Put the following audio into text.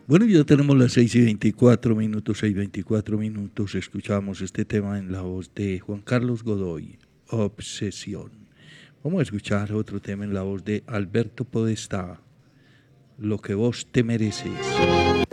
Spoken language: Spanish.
Bueno, ya tenemos las 6:24 minutos, 6:24 minutos. Escuchamos este tema en la voz de Juan Carlos Godoy, Obsesión. Vamos a escuchar otro tema en la voz de Alberto Podestá, Lo que vos te mereces.